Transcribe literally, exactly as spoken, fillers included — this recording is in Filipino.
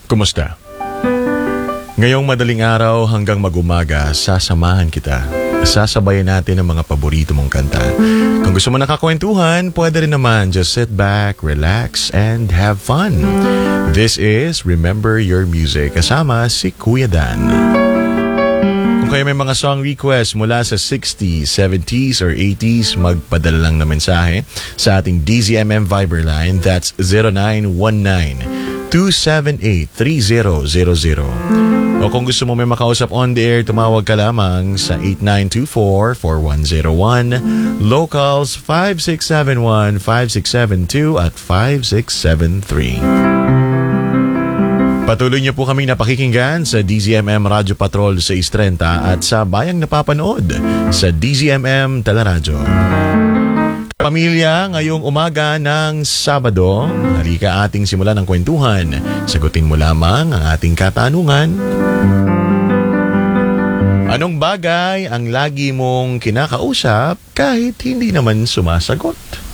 Kumusta? Ngayong madaling araw hanggang mag-umaga, sasamahan kita. Sasabayan natin ang mga paborito mong kanta. Kung gusto mo nakakwentuhan, pwede rin naman just sit back, relax, and have fun. This is Remember Your Music kasama si Kuya Dan. Kung kayo may mga song request mula sa sixties, seventies, or eighties, magpadala lang na mensahe sa ating D Z M M Viber line. That's zero nine one nine two seven eight three zero zero zero. O kung gusto mo may makausap on the air, tumawag ka lamang sa eight nine two four, four one zero one, locals five six seven one, five six seven two at five six seven three. Patuloy niyo po kaming napakikinggan sa D Z M M Radio Patrol sa Istrenta at sa bayang napapanood sa D Z M M Teleradyo. Pamilya, ngayong umaga ng Sabado, halika ating simulan ng kwentuhan. Sagutin mo lamang ang ating katanungan. Anong bagay ang lagi mong kinakausap kahit hindi naman sumasagot?